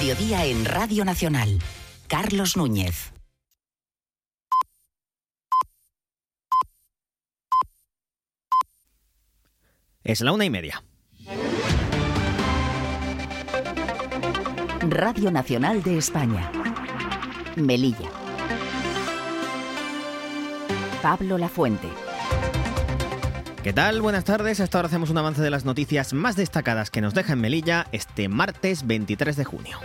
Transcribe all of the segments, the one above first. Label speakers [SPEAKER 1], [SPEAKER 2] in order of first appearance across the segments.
[SPEAKER 1] mediodía en Radio Nacional. Carlos Núñez.
[SPEAKER 2] Es la 1:30.
[SPEAKER 1] Radio Nacional de España. Melilla. Pablo Lafuente.
[SPEAKER 2] ¿Qué tal? Buenas tardes. Hasta ahora hacemos un avance de las noticias más destacadas que nos deja en Melilla este martes 23 de junio.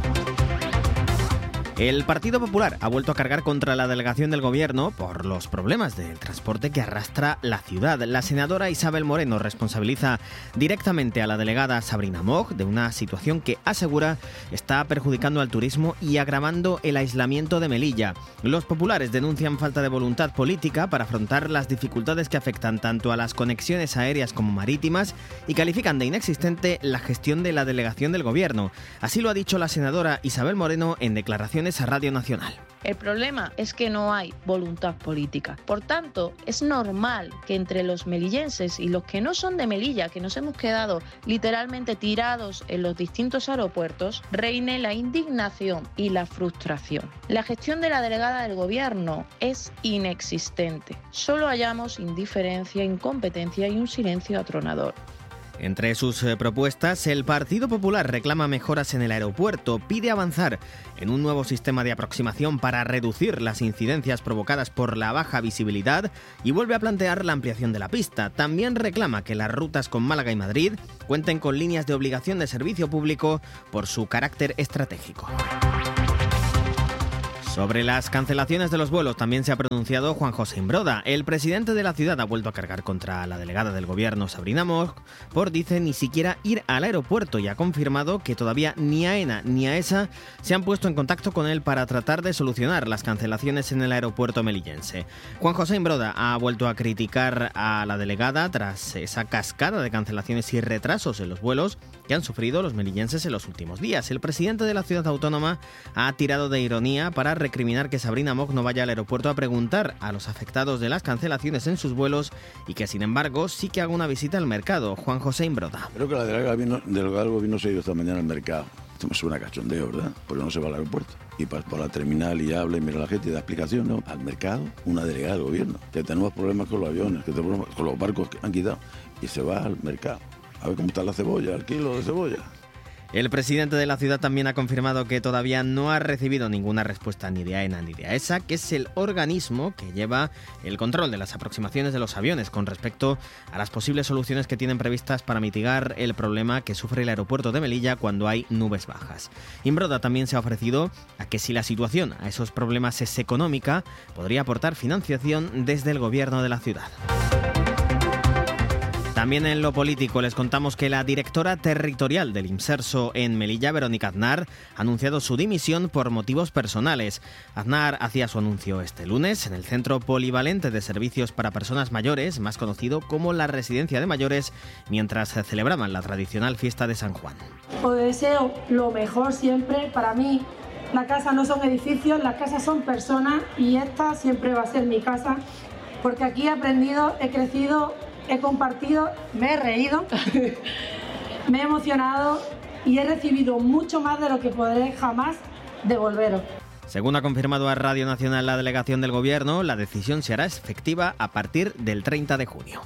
[SPEAKER 2] El Partido Popular ha vuelto a cargar contra la delegación del Gobierno por los problemas del transporte que arrastra la ciudad. La senadora Isabel Moreno responsabiliza directamente a la delegada Sabrina Moch de una situación que, asegura, está perjudicando al turismo y agravando el aislamiento de Melilla. Los populares denuncian falta de voluntad política para afrontar las dificultades que afectan tanto a las conexiones aéreas como marítimas y califican de inexistente la gestión de la delegación del Gobierno. Así lo ha dicho la senadora Isabel Moreno en declaraciones a Radio Nacional.
[SPEAKER 3] El problema es que no hay voluntad política. Por tanto, es normal que entre los melillenses y los que no son de Melilla, que nos hemos quedado literalmente tirados en los distintos aeropuertos, reine la indignación y la frustración. La gestión de la delegada del Gobierno es inexistente. Solo hallamos indiferencia, incompetencia y un silencio atronador.
[SPEAKER 2] Entre sus propuestas, el Partido Popular reclama mejoras en el aeropuerto, pide avanzar en un nuevo sistema de aproximación para reducir las incidencias provocadas por la baja visibilidad y vuelve a plantear la ampliación de la pista. También reclama que las rutas con Málaga y Madrid cuenten con líneas de obligación de servicio público por su carácter estratégico. Sobre las cancelaciones de los vuelos también se ha pronunciado Juan José Imbroda. El presidente de la ciudad ha vuelto a cargar contra la delegada del Gobierno, Sabrina Moch, por, dice, ni siquiera ir al aeropuerto, y ha confirmado que todavía ni AENA ni AESA se han puesto en contacto con él para tratar de solucionar las cancelaciones en el aeropuerto melillense. Juan José Imbroda ha vuelto a criticar a la delegada tras esa cascada de cancelaciones y retrasos en los vuelos que han sufrido los melillenses en los últimos días. El presidente de la ciudad autónoma ha tirado de ironía para recriminar que Sabrina Moch no vaya al aeropuerto a preguntar a los afectados de las cancelaciones en sus vuelos y que, sin embargo, sí que haga una visita al mercado. Juan José Imbroda.
[SPEAKER 4] Creo que la delegada del Gobierno se ha ido esta mañana al mercado. Esto me suena a cachondeo, ¿verdad? Porque no se va al aeropuerto. Y pasa por la terminal y habla y mira a la gente y da explicación, ¿no? Al mercado, una delegada del Gobierno. Que tenemos problemas con los aviones, que tenemos problemas con los barcos que han quitado. Y se va al mercado. A ver cómo está la cebolla, el kilo de cebolla.
[SPEAKER 2] El presidente de la ciudad también ha confirmado que todavía no ha recibido ninguna respuesta ni de AENA ni de AESA, que es el organismo que lleva el control de las aproximaciones de los aviones con respecto a las posibles soluciones que tienen previstas para mitigar el problema que sufre el aeropuerto de Melilla cuando hay nubes bajas. Imbroda también se ha ofrecido a que, si la situación a esos problemas es económica, podría aportar financiación desde el Gobierno de la ciudad. También en lo político les contamos que la directora territorial del Imserso en Melilla, Verónica Aznar, ha anunciado su dimisión por motivos personales. Aznar hacía su anuncio este lunes en el Centro Polivalente de Servicios para Personas Mayores, más conocido como la Residencia de Mayores, mientras celebraban la tradicional fiesta de San Juan.
[SPEAKER 5] Os deseo lo mejor siempre. Para mí, las casas no son edificios, las casas son personas, y esta siempre va a ser mi casa, porque aquí he aprendido, he crecido, he compartido, me he reído, me he emocionado y he recibido mucho más de lo que podré jamás devolveros.
[SPEAKER 2] Según ha confirmado a Radio Nacional la delegación del Gobierno, la decisión se hará efectiva a partir del 30 de junio.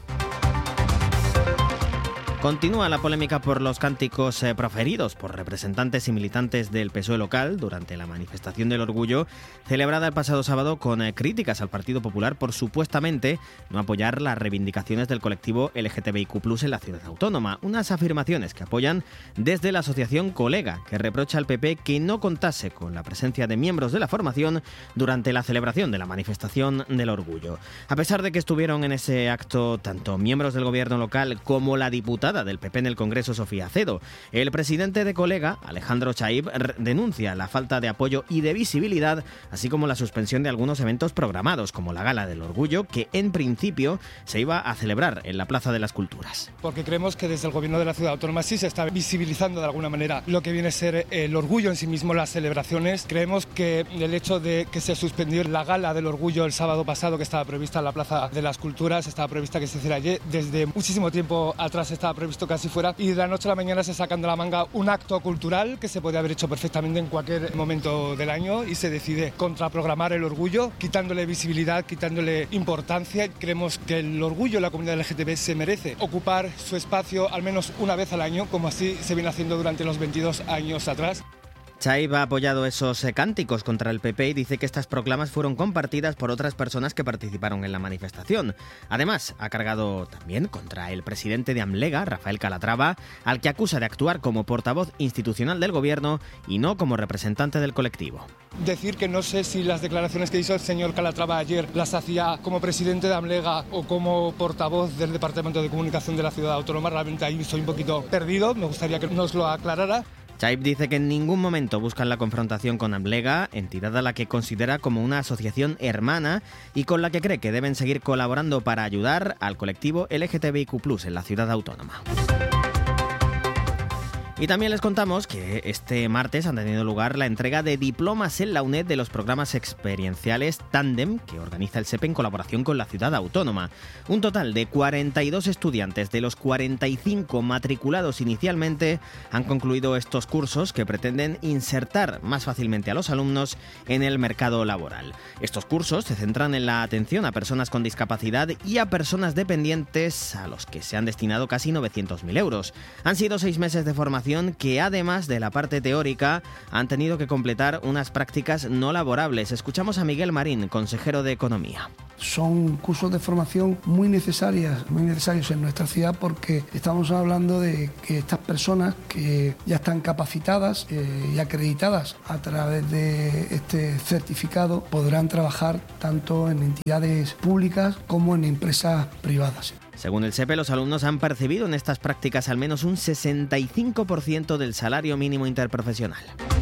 [SPEAKER 2] Continúa la polémica por los cánticos proferidos por representantes y militantes del PSOE local durante la manifestación del orgullo celebrada el pasado sábado, con críticas al Partido Popular por supuestamente no apoyar las reivindicaciones del colectivo LGTBIQ+ en la ciudad autónoma. Unas afirmaciones que apoyan desde la asociación Colega, que reprocha al PP que no contase con la presencia de miembros de la formación durante la celebración de la manifestación del orgullo. A pesar de que estuvieron en ese acto tanto miembros del gobierno local como la diputada del PP en el Congreso, Sofía Acedo, el presidente de Colega, Alejandro Chaib, denuncia la falta de apoyo y de visibilidad, así como la suspensión de algunos eventos programados, como la Gala del Orgullo, que en principio se iba a celebrar en la Plaza de las Culturas.
[SPEAKER 6] Porque creemos que desde el Gobierno de la Ciudad Autónoma sí se está visibilizando de alguna manera lo que viene a ser el orgullo en sí mismo, las celebraciones. Creemos que el hecho de que se suspendió la Gala del Orgullo el sábado pasado, que estaba prevista en la Plaza de las Culturas, estaba prevista que se hiciera ayer, desde muchísimo tiempo atrás estaba previsto que así fuera, y de la noche a la mañana se sacan de la manga un acto cultural que se puede haber hecho perfectamente en cualquier momento del año y se decide contraprogramar el orgullo, quitándole visibilidad, quitándole importancia. Creemos que el orgullo de la comunidad LGTB se merece ocupar su espacio al menos una vez al año, como así se viene haciendo durante los 22 años atrás.
[SPEAKER 2] Chaib ha apoyado esos cánticos contra el PP y dice que estas proclamas fueron compartidas por otras personas que participaron en la manifestación. Además, ha cargado también contra el presidente de Amlega, Rafael Calatrava, al que acusa de actuar como portavoz institucional del gobierno y no como representante del colectivo.
[SPEAKER 6] Decir que no sé si las declaraciones que hizo el señor Calatrava ayer las hacía como presidente de Amlega o como portavoz del Departamento de Comunicación de la Ciudad Autónoma. Realmente ahí estoy un poquito perdido, me gustaría que nos lo aclarara.
[SPEAKER 2] Chaib dice que en ningún momento buscan la confrontación con Amlega, entidad a la que considera como una asociación hermana y con la que cree que deben seguir colaborando para ayudar al colectivo LGTBIQ+ en la ciudad autónoma. Y también les contamos que este martes han tenido lugar la entrega de diplomas en la UNED de los programas experienciales Tándem que organiza el SEPE en colaboración con la ciudad autónoma. Un total de 42 estudiantes de los 45 matriculados inicialmente han concluido estos cursos que pretenden insertar más fácilmente a los alumnos en el mercado laboral. Estos cursos se centran en la atención a personas con discapacidad y a personas dependientes, a los que se han destinado casi 900.000 euros. Han sido 6 meses de formación que, además de la parte teórica, han tenido que completar unas prácticas no laborables. Escuchamos a Miguel Marín, consejero de Economía.
[SPEAKER 7] Son cursos de formación muy necesarios en nuestra ciudad, porque estamos hablando de que estas personas que ya están capacitadas y acreditadas a través de este certificado podrán trabajar tanto en entidades públicas como en empresas privadas.
[SPEAKER 2] Según el SEPE, los alumnos han percibido en estas prácticas al menos un 65% del salario mínimo interprofesional.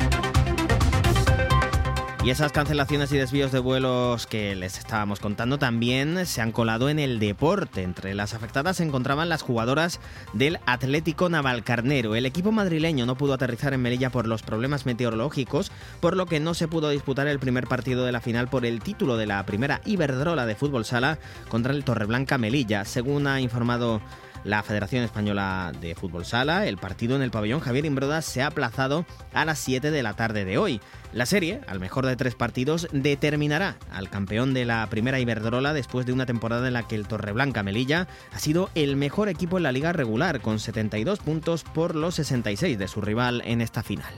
[SPEAKER 2] Y esas cancelaciones y desvíos de vuelos que les estábamos contando también se han colado en el deporte. Entre las afectadas se encontraban las jugadoras del Atlético Navalcarnero. El equipo madrileño no pudo aterrizar en Melilla por los problemas meteorológicos, por lo que no se pudo disputar el primer partido de la final por el título de la primera Iberdrola de fútbol sala contra el Torreblanca Melilla. Según ha informado la Federación Española de Fútbol Sala, el partido en el pabellón Javier Imbroda se ha aplazado a las 7 de la tarde de hoy. La serie, al mejor de 3 partidos, determinará al campeón de la primera Iberdrola después de una temporada en la que el Torreblanca Melilla ha sido el mejor equipo en la liga regular, con 72 puntos por los 66 de su rival en esta final.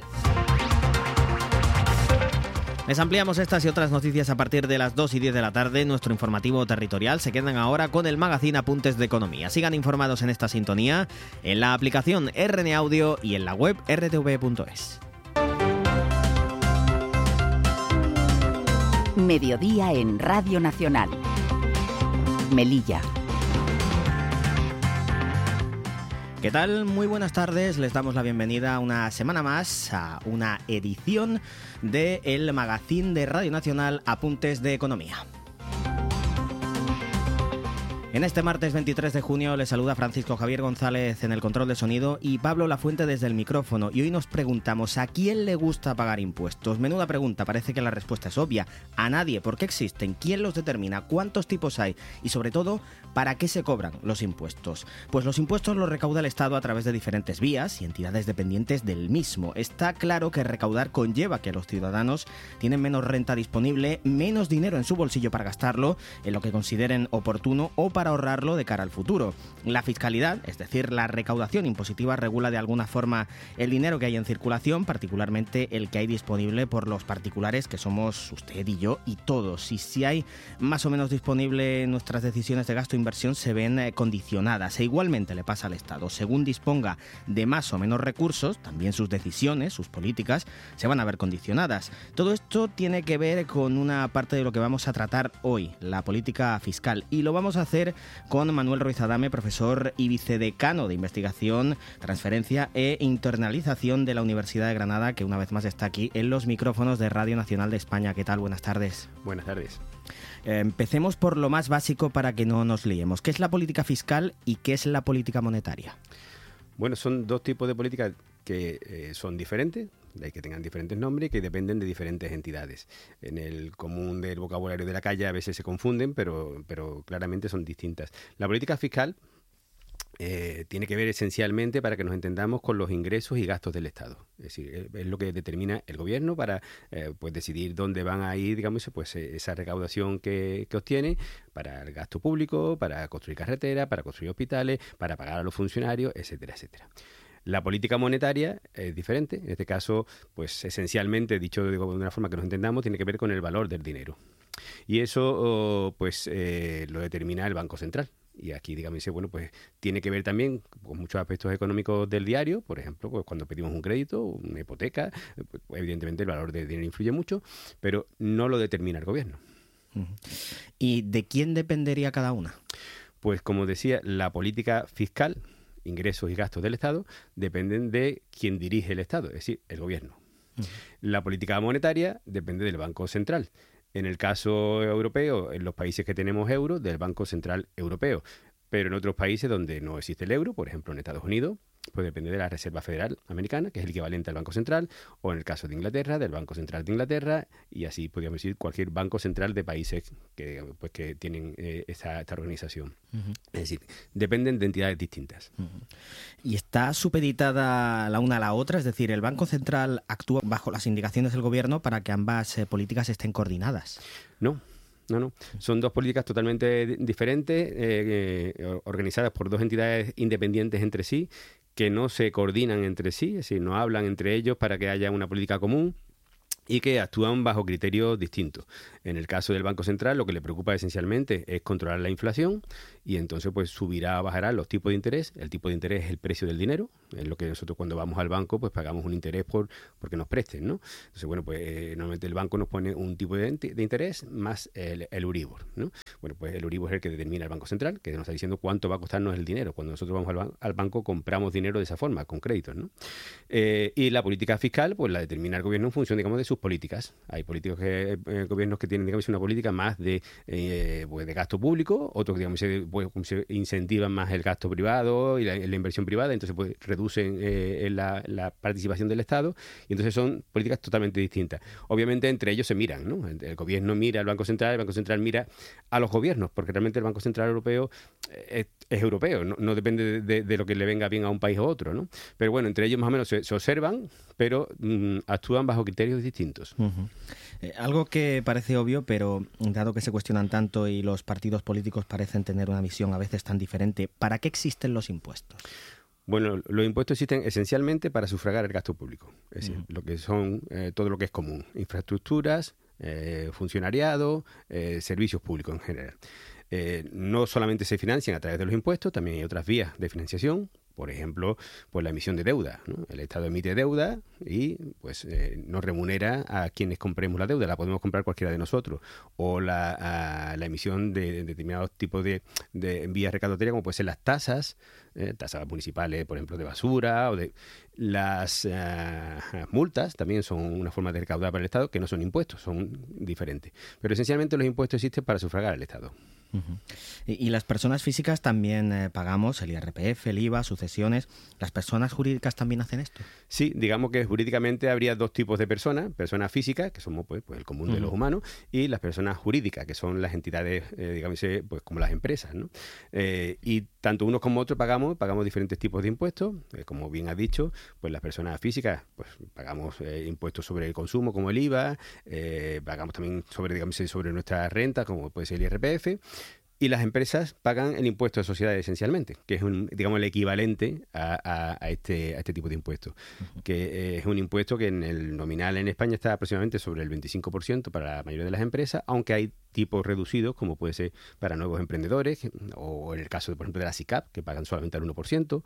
[SPEAKER 2] Les ampliamos estas y otras noticias a partir de las 2 y 10 de la tarde. Nuestro informativo territorial. Se quedan ahora con el magazine Apuntes de Economía. Sigan informados en esta sintonía, en la aplicación RN Audio y en la web rtv.es.
[SPEAKER 1] Mediodía en Radio Nacional. Melilla.
[SPEAKER 2] ¿Qué tal? Muy buenas tardes. Les damos la bienvenida una semana más a una edición del magazine de Radio Nacional Apuntes de Economía. En este martes 23 de junio les saluda Francisco Javier González en el control de sonido y Pablo Lafuente desde el micrófono. Y hoy nos preguntamos, ¿a quién le gusta pagar impuestos? Menuda pregunta, parece que la respuesta es obvia. A nadie. ¿Por qué existen? ¿Quién los determina? ¿Cuántos tipos hay? Y sobre todo, ¿para qué se cobran los impuestos? Pues los impuestos los recauda el Estado a través de diferentes vías y entidades dependientes del mismo. Está claro que recaudar conlleva que los ciudadanos tienen menos renta disponible, menos dinero en su bolsillo para gastarlo en lo que consideren oportuno o para ahorrarlo de cara al futuro. La fiscalidad, es decir, la recaudación impositiva, regula de alguna forma el dinero que hay en circulación, particularmente el que hay disponible por los particulares, que somos usted y yo y todos. Y si hay más o menos disponible, nuestras decisiones de gasto e inversión se ven condicionadas. E igualmente le pasa al Estado. Según disponga de más o menos recursos, también sus decisiones, sus políticas, se van a ver condicionadas. Todo esto tiene que ver con una parte de lo que vamos a tratar hoy, la política fiscal. Y lo vamos a hacer con Manuel Ruiz Adame, profesor y vicedecano de Investigación, Transferencia e Internalización de la Universidad de Granada, que una vez más está aquí en los micrófonos de Radio Nacional de España. ¿Qué tal? Buenas tardes.
[SPEAKER 8] Buenas tardes.
[SPEAKER 2] Empecemos por lo más básico para que no nos liemos. ¿Qué es la política fiscal y qué es la política monetaria?
[SPEAKER 8] Bueno, son dos tipos de políticas que son diferentes, de que tengan diferentes nombres y que dependen de diferentes entidades. En el común del vocabulario de la calle a veces se confunden, pero claramente son distintas. La política fiscal tiene que ver esencialmente, para que nos entendamos, con los ingresos y gastos del Estado. Es decir, es lo que determina el gobierno para pues decidir dónde van a ir, digamos, pues esa recaudación que obtiene para el gasto público, para construir carreteras, para construir hospitales, para pagar a los funcionarios, etcétera, etcétera. La política monetaria es diferente. En este caso, pues esencialmente, dicho de una forma que nos entendamos, tiene que ver con el valor del dinero. Y eso lo determina el Banco Central. Y aquí, digamos, bueno, pues tiene que ver también con muchos aspectos económicos del diario. Por ejemplo, pues cuando pedimos un crédito, una hipoteca, pues evidentemente el valor del dinero influye mucho, pero no lo determina el gobierno.
[SPEAKER 2] ¿Y de quién dependería cada una?
[SPEAKER 8] Pues como decía, la política fiscal, ingresos y gastos del Estado, dependen de quien dirige el Estado, es decir, el gobierno. La política monetaria depende del Banco Central. En el caso europeo, en los países que tenemos euro, del Banco Central Europeo. Pero en otros países donde no existe el euro, por ejemplo en Estados Unidos, pues depende de la Reserva Federal Americana, que es el equivalente al Banco Central, o en el caso de Inglaterra, del Banco Central de Inglaterra, y así podríamos decir cualquier banco central de países que tienen esta organización. Es decir, dependen de entidades distintas.
[SPEAKER 2] ¿Y está supeditada la una a la otra? Es decir, ¿el Banco Central actúa bajo las indicaciones del gobierno para que ambas políticas estén coordinadas?
[SPEAKER 8] No. Son dos políticas totalmente diferentes, organizadas por dos entidades independientes entre sí, que no se coordinan entre sí, es decir, no hablan entre ellos para que haya una política común y que actúan bajo criterios distintos. En el caso del Banco Central, lo que le preocupa esencialmente es controlar la inflación, y entonces pues subirá o bajará los tipos de interés. El tipo de interés es el precio del dinero, es lo que nosotros cuando vamos al banco pues pagamos un interés porque nos presten, ¿no? Entonces, bueno, pues normalmente el banco nos pone un tipo de interés más el Euribor, ¿no? Bueno, pues el Euribor es el que determina el Banco Central, que nos está diciendo cuánto va a costarnos el dinero. Cuando nosotros vamos al banco compramos dinero de esa forma, con créditos, ¿no? Y la política fiscal pues la determina el gobierno en función, digamos, de sus políticas. Hay políticos gobiernos que tienen, digamos, una política más de gasto público, otros que, digamos, se incentivan más el gasto privado y la inversión privada, entonces pues reducen la participación del Estado, y entonces son políticas totalmente distintas. Obviamente entre ellos se miran, ¿no? El gobierno mira al Banco Central, el Banco Central mira a los gobiernos, porque realmente el Banco Central Europeo es europeo, no depende de lo que le venga bien a un país u otro, ¿no? Pero bueno, entre ellos más o menos se observan, pero actúan bajo criterios distintos.
[SPEAKER 2] Algo que parece obvio, pero dado que se cuestionan tanto y los partidos políticos parecen tener una visión a veces tan diferente, ¿para qué existen los impuestos?
[SPEAKER 8] Bueno, los impuestos existen esencialmente para sufragar el gasto público, es decir, lo que son todo lo que es común, infraestructuras, funcionariado, servicios públicos en general. No solamente se financian a través de los impuestos, también hay otras vías de financiación. Por ejemplo, pues la emisión de deuda, ¿no? El Estado emite deuda y pues nos remunera a quienes compremos la deuda. La podemos comprar cualquiera de nosotros. O la emisión de determinados tipos de vías recaudatorias, como pueden ser las tasas municipales, por ejemplo, de basura, o de las multas, también son una forma de recaudar para el Estado, que no son impuestos, son diferentes. Pero esencialmente los impuestos existen para sufragar al Estado.
[SPEAKER 2] Y las personas físicas también pagamos el IRPF, el IVA, sucesiones. ¿Las personas jurídicas también hacen esto?
[SPEAKER 8] Sí, digamos que jurídicamente habría dos tipos de personas físicas, que somos pues el común de los humanos, y las personas jurídicas, que son las entidades, digamos, pues como las empresas, ¿no? Y tanto unos como otros pagamos diferentes tipos de impuestos. Como bien has dicho, pues las personas físicas pues pagamos impuestos sobre el consumo, como el IVA, pagamos también sobre nuestra renta, como puede ser el IRPF. Y las empresas pagan el impuesto de sociedades esencialmente, que es el equivalente a este tipo de impuesto, que es un impuesto que en el nominal en España está aproximadamente sobre el 25% para la mayoría de las empresas, aunque hay tipos reducidos, como puede ser para nuevos emprendedores, o en el caso, por ejemplo, de la SICAP, que pagan solamente al 1%,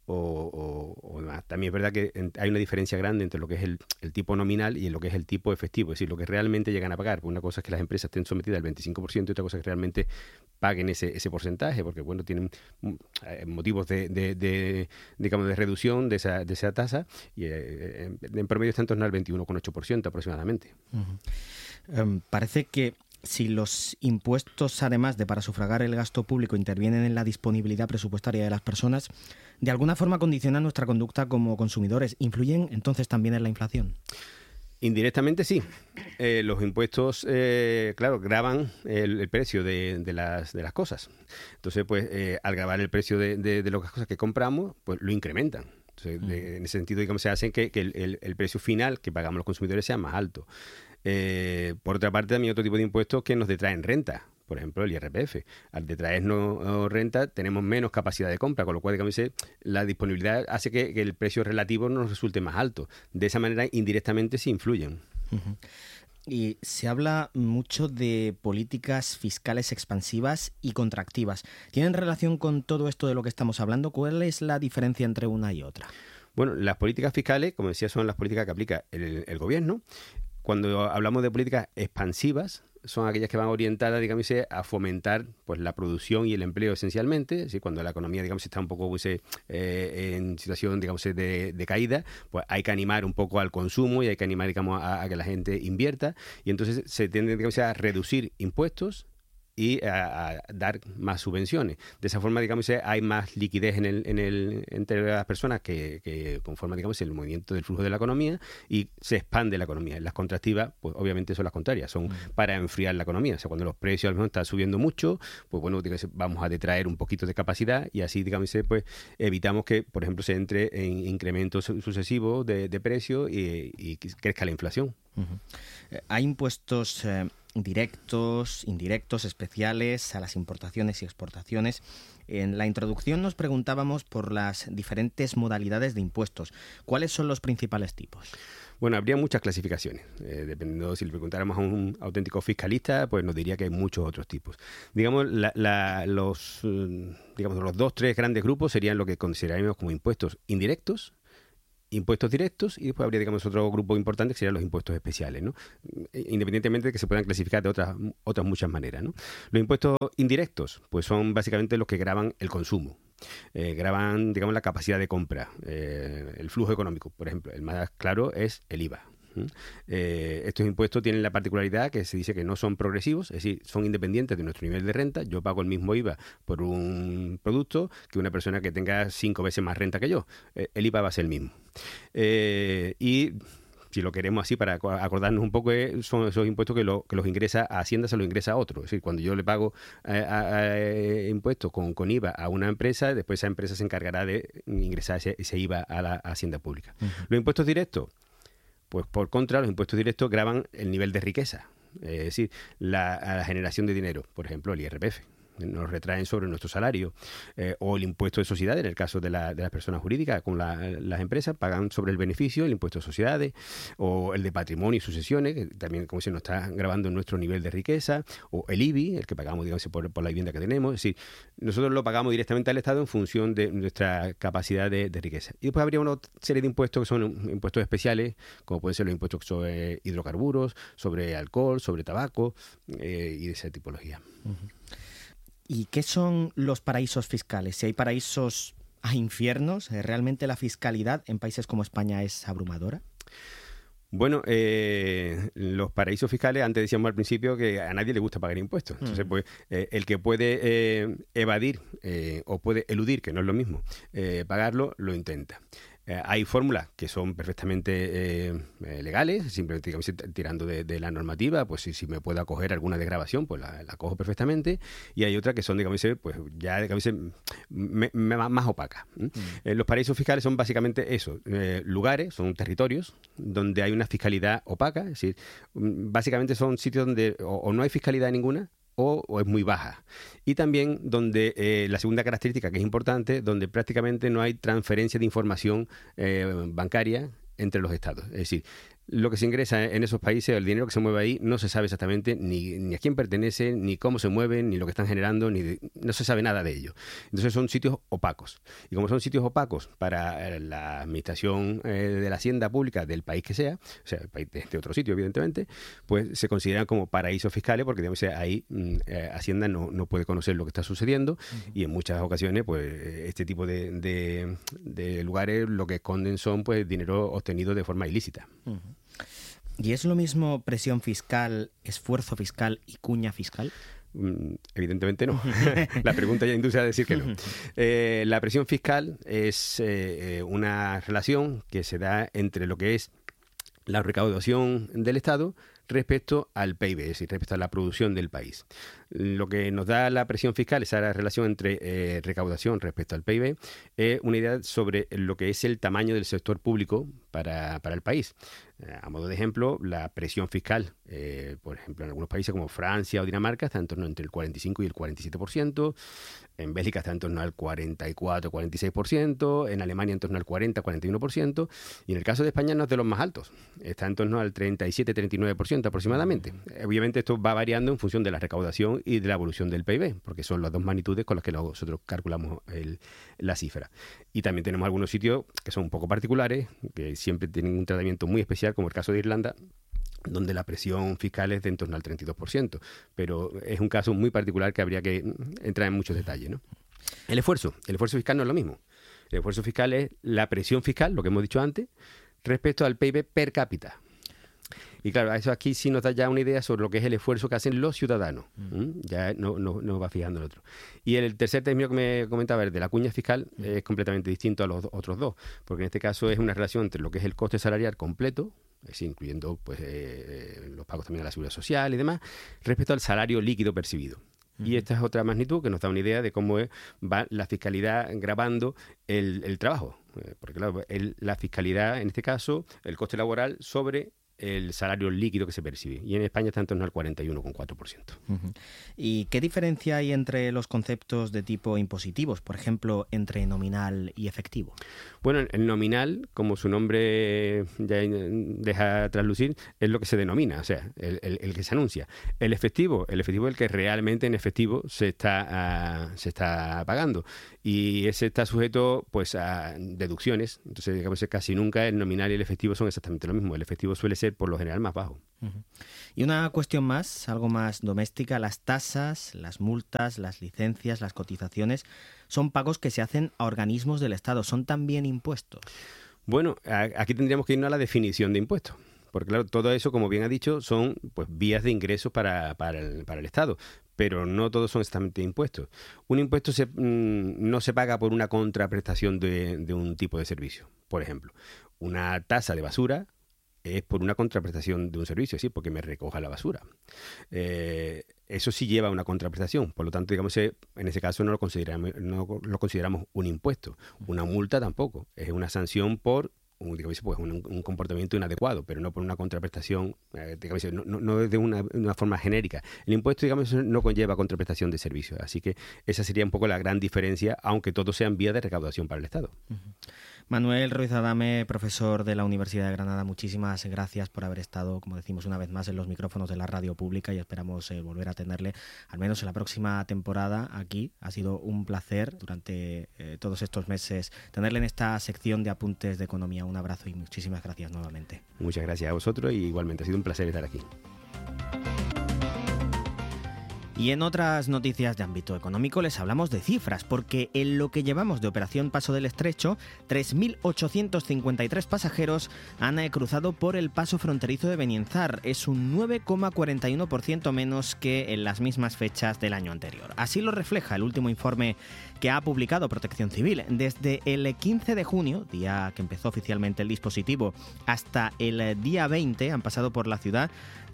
[SPEAKER 8] o demás. También es verdad que hay una diferencia grande entre lo que es el tipo nominal y lo que es el tipo efectivo, es decir, lo que realmente llegan a pagar. Una cosa es que las empresas estén sometidas al 25% y otra cosa es que realmente paguen ese porcentaje, porque bueno, tienen motivos de reducción de esa tasa, y en promedio está en torno al 21,8% aproximadamente.
[SPEAKER 2] Parece que si los impuestos, además de para sufragar el gasto público, intervienen en la disponibilidad presupuestaria de las personas, de alguna forma condicionan nuestra conducta como consumidores. ¿Influyen entonces también en la inflación?
[SPEAKER 8] Indirectamente sí. Los impuestos, claro, gravan el precio de las cosas. Entonces, pues, al gravar el precio de las cosas que compramos, pues lo incrementan. Entonces, en ese sentido, digamos, se hacen que el precio final que pagamos los consumidores sea más alto. Por otra parte, también otro tipo de impuestos que nos detraen renta. Por ejemplo, el IRPF. Al detraernos renta, tenemos menos capacidad de compra, con lo cual, digamos, la disponibilidad hace que el precio relativo nos resulte más alto. De esa manera, indirectamente, sí influyen.
[SPEAKER 2] Uh-huh. Y se habla mucho de políticas fiscales expansivas y contractivas. ¿Tienen relación con todo esto de lo que estamos hablando? ¿Cuál es la diferencia entre una y otra?
[SPEAKER 8] Bueno, las políticas fiscales, como decía, son las políticas que aplica el gobierno. Cuando hablamos de políticas expansivas, son aquellas que van orientadas, digamos, a fomentar pues la producción y el empleo esencialmente. Es decir, cuando la economía, digamos, está un poco pues, en situación, digamos, de caída, pues hay que animar un poco al consumo y hay que animar, digamos, a que la gente invierta. Y entonces se tiende, digamos, a reducir impuestos y a dar más subvenciones. De esa forma, digamos, hay más liquidez entre las personas que conforman, digamos, el movimiento del flujo de la economía y se expande la economía. Las contractivas, pues obviamente son las contrarias, son para enfriar la economía. O sea, cuando los precios a lo mejor están subiendo mucho, pues bueno, digamos, vamos a detraer un poquito de capacidad y así, digamos, pues evitamos que, por ejemplo, se entre en incrementos sucesivos de precios y crezca la inflación.
[SPEAKER 2] Uh-huh. Hay impuestos directos, indirectos, especiales a las importaciones y exportaciones. En la introducción nos preguntábamos por las diferentes modalidades de impuestos. ¿Cuáles son los principales tipos?
[SPEAKER 8] Bueno, habría muchas clasificaciones. Dependiendo, si le preguntáramos a un auténtico fiscalista, pues nos diría que hay muchos otros tipos. Digamos, los 2-3 grandes grupos serían lo que consideraríamos como impuestos indirectos, impuestos directos y después habría, digamos, otro grupo importante que serían los impuestos especiales, ¿no? Independientemente de que se puedan clasificar de otras muchas maneras, ¿no? Los impuestos indirectos, pues son básicamente los que gravan el consumo. Gravan, digamos, la capacidad de compra, el flujo económico. Por ejemplo, el más claro es el IVA. Estos impuestos tienen la particularidad que se dice que no son progresivos, es decir, son independientes de nuestro nivel de renta. Yo pago el mismo IVA por un producto que una persona que tenga 5 veces más renta que yo. El IVA va a ser el mismo. Y si lo queremos así para acordarnos un poco, son esos impuestos que los ingresa a Hacienda, se los ingresa a otro. Es decir, cuando yo le pago impuestos con IVA a una empresa, después esa empresa se encargará de ingresar ese IVA a la Hacienda pública. Uh-huh. Los impuestos directos, pues por contra, los impuestos directos gravan el nivel de riqueza, es decir, a la generación de dinero, por ejemplo, el IRPF. Nos retraen sobre nuestro salario, o el impuesto de sociedades, en el caso de las personas jurídicas, con las empresas, pagan sobre el beneficio el impuesto de sociedades, o el de patrimonio y sucesiones, que también, como se nos está grabando en nuestro nivel de riqueza, o el IBI, el que pagamos, digamos, por la vivienda que tenemos. Es decir, nosotros lo pagamos directamente al Estado en función de nuestra capacidad de riqueza. Y después habría una serie de impuestos que son impuestos especiales, como pueden ser los impuestos sobre hidrocarburos, sobre alcohol, sobre tabaco, y de esa tipología.
[SPEAKER 2] Uh-huh. ¿Y qué son los paraísos fiscales? Si hay paraísos, ¿hay infiernos? ¿Realmente la fiscalidad en países como España es abrumadora?
[SPEAKER 8] Bueno, los paraísos fiscales, antes decíamos al principio que a nadie le gusta pagar impuestos. Entonces, pues, el que puede evadir o puede eludir, que no es lo mismo, pagarlo, lo intenta. Hay fórmulas que son perfectamente legales, simplemente, digamos, tirando de la normativa, pues si me puedo acoger alguna desgravación, pues la acojo perfectamente, y hay otras que son, digamos, pues ya, digamos, más opacas. Los paraísos fiscales son básicamente eso, lugares, son territorios donde hay una fiscalidad opaca, es decir, básicamente son sitios donde o no hay fiscalidad ninguna, o es muy baja. Y también donde la segunda característica, que es importante, donde prácticamente no hay transferencia de información bancaria entre los estados. Es decir, lo que se ingresa en esos países, el dinero que se mueve ahí, no se sabe exactamente ni a quién pertenece, ni cómo se mueven, ni lo que están generando, no se sabe nada de ello. Entonces son sitios opacos. Y como son sitios opacos para la administración de la hacienda pública del país que sea, o sea, el país de otro sitio, evidentemente, pues se consideran como paraísos fiscales porque, digamos, ahí Hacienda no puede conocer lo que está sucediendo. Uh-huh. Y en muchas ocasiones, pues este tipo de lugares lo que esconden son, pues, dinero obtenido de forma ilícita.
[SPEAKER 2] Uh-huh. ¿Y es lo mismo presión fiscal, esfuerzo fiscal y cuña fiscal?
[SPEAKER 8] Evidentemente no. La pregunta ya induce a decir que no. La presión fiscal es una relación que se da entre lo que es la recaudación del Estado respecto al PIB, es decir, respecto a la producción del país. Lo que nos da la presión fiscal, esa relación entre recaudación respecto al PIB, es una idea sobre lo que es el tamaño del sector público para el país. A modo de ejemplo, la presión fiscal, por ejemplo, en algunos países como Francia o Dinamarca, está en torno entre el 45 y el 47%, en Bélgica está en torno al 44-46%, en Alemania en torno al 40-41%, y en el caso de España no es de los más altos, está en torno al 37-39% aproximadamente. Obviamente esto va variando en función de la recaudación y de la evolución del PIB, porque son las dos magnitudes con las que nosotros calculamos la cifra. Y también tenemos algunos sitios que son un poco particulares, que siempre tienen un tratamiento muy especial, como el caso de Irlanda, donde la presión fiscal es de en torno al 32%, pero es un caso muy particular que habría que entrar en muchos detalles, ¿no? El esfuerzo fiscal no es lo mismo. El esfuerzo fiscal es la presión fiscal, lo que hemos dicho antes, respecto al PIB per cápita. Y claro, eso aquí sí nos da ya una idea sobre lo que es el esfuerzo que hacen los ciudadanos. Ya no va fijando el otro. Y el tercer término que me comentaba, el de la cuña fiscal, es completamente distinto a los otros dos, porque en este caso es una relación entre lo que es el coste salarial completo, es decir, incluyendo pues, los pagos también a la seguridad social y demás, respecto al salario líquido percibido. Y esta es otra magnitud que nos da una idea de cómo va la fiscalidad gravando el trabajo. Porque claro, la fiscalidad, en este caso, el coste laboral sobre el salario líquido que se percibe. Y en España está en torno al 41,4%.
[SPEAKER 2] ¿Y qué diferencia hay entre los conceptos de tipo impositivos, por ejemplo, entre nominal y efectivo?
[SPEAKER 8] Bueno, el nominal, como su nombre ya deja traslucir, es lo que se denomina, o sea, el que se anuncia. El efectivo es el que realmente en efectivo se está pagando. Y ese está sujeto pues a deducciones. Entonces, digamos que casi nunca el nominal y el efectivo son exactamente lo mismo. El efectivo suele ser por lo general más bajo.
[SPEAKER 2] Y una cuestión más, algo más doméstica, las tasas, las multas, las licencias, las cotizaciones, son pagos que se hacen a organismos del Estado, ¿son también impuestos?
[SPEAKER 8] Bueno, aquí tendríamos que irnos a la definición de impuestos. Porque claro, todo eso, como bien ha dicho, son pues vías de ingresos para el Estado, pero no todos son exactamente impuestos. Un impuesto no se paga por una contraprestación de un tipo de servicio. Por ejemplo, una tasa de basura es por una contraprestación de un servicio, es decir, porque me recoja la basura. Eso sí lleva una contraprestación, por lo tanto, digamos, en ese caso no lo consideramos un impuesto. Una multa tampoco, es una sanción por un comportamiento inadecuado, pero no por una contraprestación, no de una forma genérica. El impuesto, digamos, no conlleva contraprestación de servicios, así que esa sería un poco la gran diferencia, aunque todos sean vías de recaudación para el Estado.
[SPEAKER 2] Manuel Ruiz Adame, profesor de la Universidad de Granada, muchísimas gracias por haber estado, como decimos una vez más, en los micrófonos de la radio pública y esperamos volver a tenerle, al menos en la próxima temporada, aquí. Ha sido un placer durante todos estos meses tenerle en esta sección de Apuntes de Economía. Un abrazo y muchísimas gracias nuevamente.
[SPEAKER 8] Muchas gracias a vosotros y igualmente ha sido un placer estar aquí.
[SPEAKER 2] Y en otras noticias de ámbito económico les hablamos de cifras, porque en lo que llevamos de Operación Paso del Estrecho, 3.853 pasajeros han cruzado por el paso fronterizo de Benienzar. Es un 9,41% menos que en las mismas fechas del año anterior. Así lo refleja el último informe que ha publicado Protección Civil. Desde el 15 de junio, día que empezó oficialmente el dispositivo, hasta el día 20 han pasado por la ciudad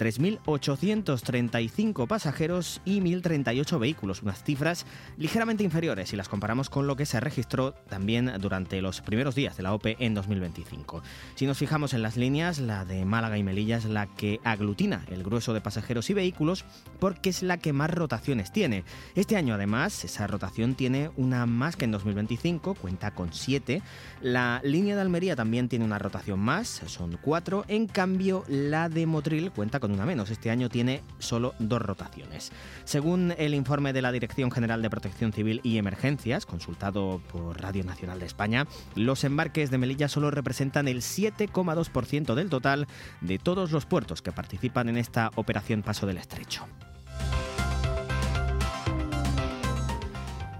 [SPEAKER 2] 3.835 pasajeros y 1.038 vehículos, unas cifras ligeramente inferiores si las comparamos con lo que se registró también durante los primeros días de la OPE en 2025. Si nos fijamos en las líneas, la de Málaga y Melilla es la que aglutina el grueso de pasajeros y vehículos porque es la que más rotaciones tiene. Este año, además, esa rotación tiene una más que en 2025, cuenta con 7. La línea de Almería también tiene una rotación más, son 4. En cambio, la de Motril cuenta con una menos. Este año tiene solo 2 rotaciones. Según el informe de la Dirección General de Protección Civil y Emergencias, consultado por Radio Nacional de España, los embarques de Melilla solo representan el 7,2% del total de todos los puertos que participan en esta Operación Paso del Estrecho.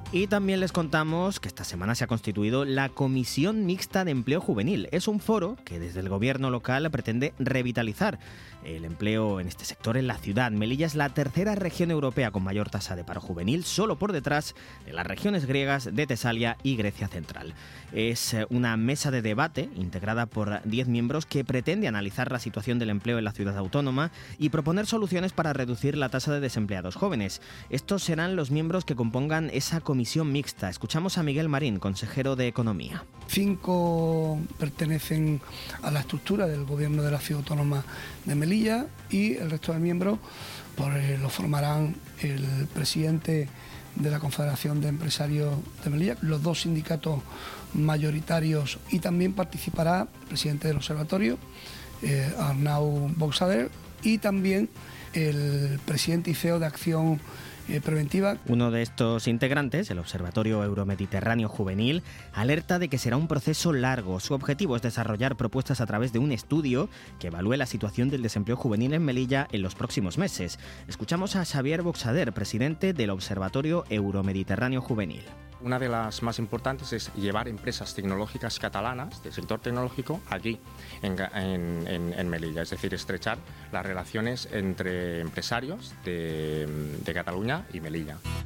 [SPEAKER 2] Y también les contamos que esta semana se ha constituido la Comisión Mixta de Empleo Juvenil. Es un foro que desde el gobierno local pretende revitalizar el empleo en este sector en la ciudad. Melilla es la tercera región europea con mayor tasa de paro juvenil, solo por detrás de las regiones griegas de Tesalia y Grecia Central. Es una mesa de debate integrada por 10 miembros que pretende analizar la situación del empleo en la ciudad autónoma y proponer soluciones para reducir la tasa de desempleados jóvenes. Estos serán los miembros que compongan esa comisión mixta. Escuchamos a Miguel Marín, consejero de Economía.
[SPEAKER 7] 5 pertenecen a la estructura del gobierno de la ciudad autónoma de Melilla y el resto de miembros lo formarán el presidente de la Confederación de Empresarios de Melilla, los 2 sindicatos mayoritarios, y también participará el presidente del observatorio, Arnau Boxader, y también el presidente y CEO de Acción Preventiva.
[SPEAKER 2] Uno de estos integrantes, el Observatorio Euromediterráneo Juvenil, alerta de que será un proceso largo. Su objetivo es desarrollar propuestas a través de un estudio que evalúe la situación del desempleo juvenil en Melilla en los próximos meses. Escuchamos a Xavier Boxader, presidente del Observatorio Euromediterráneo Juvenil.
[SPEAKER 9] Una de las más importantes es llevar empresas tecnológicas catalanas del sector tecnológico aquí, en Melilla, es decir, estrechar las relaciones entre empresarios de Cataluña y Melilla.